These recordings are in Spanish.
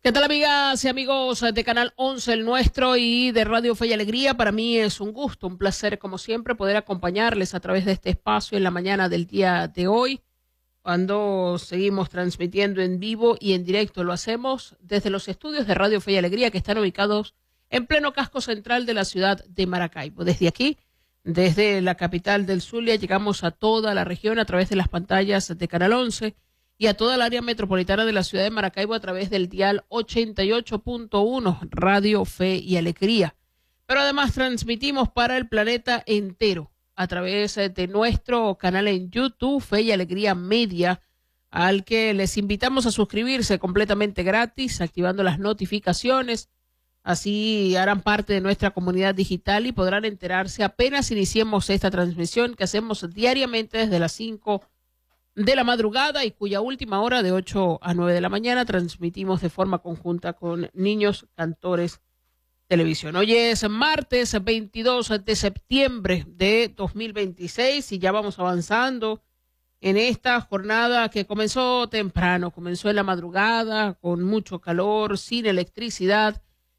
¿Qué tal, amigas y amigos de Canal 11, el nuestro, y de Radio Fe y Alegría? Para mí es un gusto, un placer, como siempre, poder acompañarles a través de este espacio en la mañana del día de hoy, cuando seguimos transmitiendo en vivo y en directo. Lo hacemos desde los estudios de Radio Fe y Alegría, que están ubicados en pleno casco central de la ciudad de Maracaibo. Desde aquí, desde la capital del Zulia, llegamos a toda la región a través de las pantallas de Canal 11 y a toda el área metropolitana de la ciudad de Maracaibo a través del dial 88.1 Radio Fe y Alegría. Pero además transmitimos para el planeta entero a través de nuestro canal en YouTube, Fe y Alegría Media, al que les invitamos a suscribirse completamente gratis, activando las notificaciones. Así harán parte de nuestra comunidad digital y podrán enterarse apenas iniciemos esta transmisión que hacemos diariamente desde las 5 de la madrugada y cuya última hora, de 8 a 9 de la mañana, transmitimos de forma conjunta con Niños Cantores Televisión. Hoy es martes 22 de septiembre de 2026 y ya vamos avanzando en esta jornada que comenzó temprano, comenzó en la madrugada con mucho calor, sin electricidad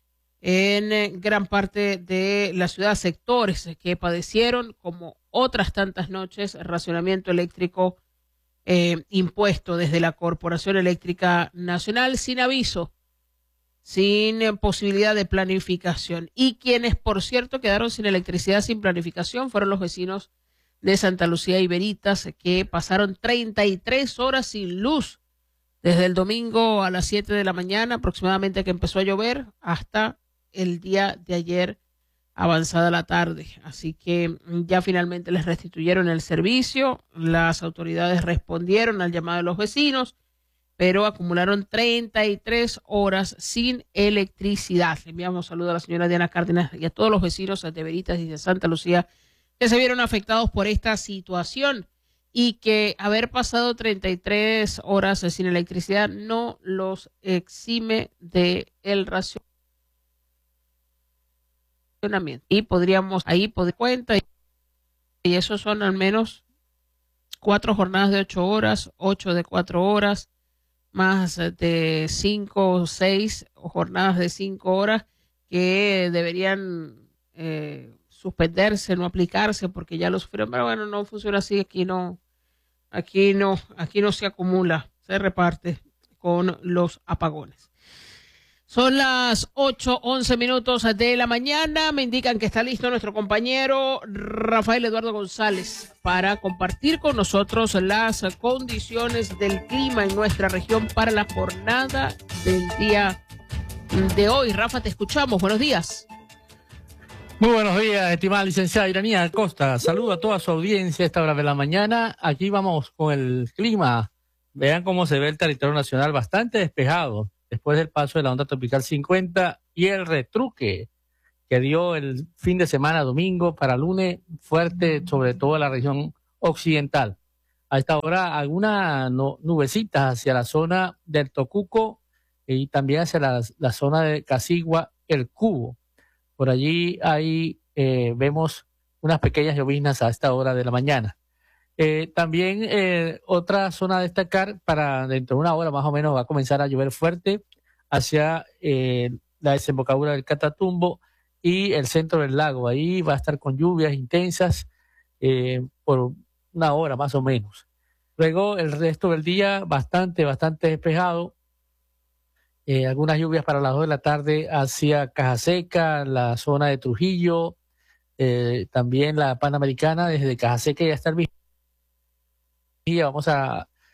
en gran parte de la ciudad, sectores que padecieron, como otras tantas noches, racionamiento eléctrico impuesto desde la Corporación Eléctrica Nacional sin aviso, sin posibilidad de planificación. Y quienes, por cierto, quedaron sin electricidad, sin planificación, fueron los vecinos de Santa Lucía y Veritas, que pasaron 33 horas sin luz desde el domingo a las 7 de la mañana aproximadamente que empezó a llover hasta el día de ayer avanzada la tarde. Así que ya finalmente les restituyeron el servicio, las autoridades respondieron al llamado de los vecinos, pero acumularon 33 horas sin electricidad. Le enviamos saludos a la señora Diana Cárdenas y a todos los vecinos de Veritas y de Santa Lucía que se vieron afectados por esta situación, y que haber pasado 33 horas sin electricidad no los exime de el racionamiento. Y podríamos ahí poder cuenta, y eso son al menos 4 jornadas de 8 horas, 8 de 4 horas, más de 5 o 6 jornadas de 5 horas que deberían suspenderse, no aplicarse, porque ya lo sufrieron. Pero bueno, no funciona así, aquí no se acumula, se reparte con los apagones. Son las 8:11 de la mañana. Me indican que está listo nuestro compañero Rafael Eduardo González para compartir con nosotros las condiciones del clima en nuestra región para la jornada del día de hoy. Rafa, te escuchamos. Buenos días. Muy buenos días, estimada licenciada Iranía Acosta. Saludo a toda su audiencia a esta hora de la mañana. Aquí vamos con el clima. Vean cómo se ve el territorio nacional bastante despejado después del paso de la onda tropical 50 y el retruque que dio el fin de semana domingo para lunes fuerte, sobre todo en la región occidental. A esta hora algunas nubecitas hacia la zona del Tocuco y también hacia la zona de Casigua, el Cubo. Por allí ahí vemos unas pequeñas lloviznas a esta hora de la mañana. También otra zona a destacar, para dentro de una hora más o menos va a comenzar a llover fuerte hacia la desembocadura del Catatumbo y el centro del lago. Ahí va a estar con lluvias intensas por una hora más o menos. Luego el resto del día bastante despejado. Algunas lluvias para las 2 de la tarde hacia Cajaseca, la zona de Trujillo, también la Panamericana, desde Cajaseca y hasta el Vigía. Vamos a